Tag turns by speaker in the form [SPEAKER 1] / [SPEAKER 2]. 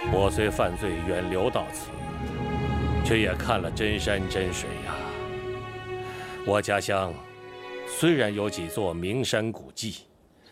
[SPEAKER 1] 我虽犯罪远流到此，却也看了真山真水呀。我家乡虽然有几座名山古迹，